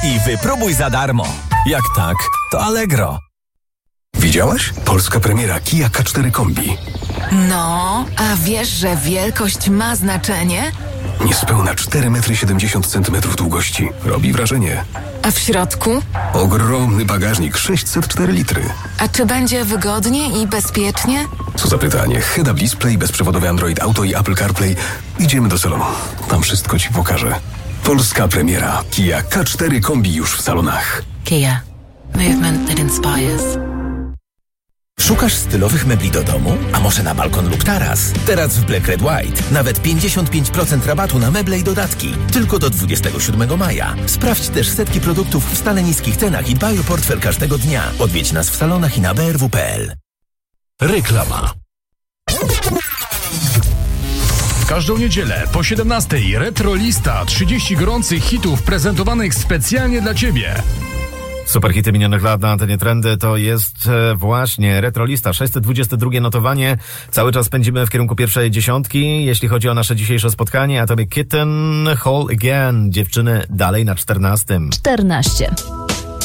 i wypróbuj za darmo. Jak tak, to Allegro. Widziałaś? Polska premiera Kia K4 Kombi. No, a wiesz, że wielkość ma znaczenie? Niespełna 4,70 m długości. Robi wrażenie. A w środku? Ogromny bagażnik, 604 litry. A czy będzie wygodnie i bezpiecznie? Co za pytanie. Head-up display, bezprzewodowy Android Auto i Apple CarPlay. Idziemy do salonu. Tam wszystko Ci pokażę. Polska premiera Kia K4 Kombi już w salonach. Kia. Movement that inspires. Szukasz stylowych mebli do domu? A może na balkon lub taras? Teraz w Black Red White nawet 55% rabatu na meble i dodatki. Tylko do 27 maja. Sprawdź też setki produktów w stale niskich cenach i dbaj o portfel każdego dnia. Odwiedź nas w salonach i na brw.pl. Reklama. W każdą niedzielę po 17:00 Retrolista, 30 gorących hitów prezentowanych specjalnie dla Ciebie. Superhity minionych lat na antenie Trendy to jest właśnie Retrolista, 622 notowanie. Cały czas pędzimy w kierunku pierwszej dziesiątki. Jeśli chodzi o nasze dzisiejsze spotkanie, a tobie Kitten, Whole Again. Dziewczyny dalej na 14. 14.